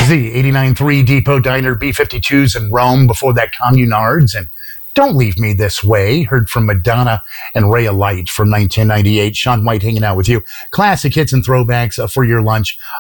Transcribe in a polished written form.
Z, 89.3 Depot Diner, B-52s in Rome, before that Communards, and Don't Leave Me This Way, heard from Madonna and Ray of Light from 1998. Sean White hanging out with you. Classic hits and throwbacks for your lunch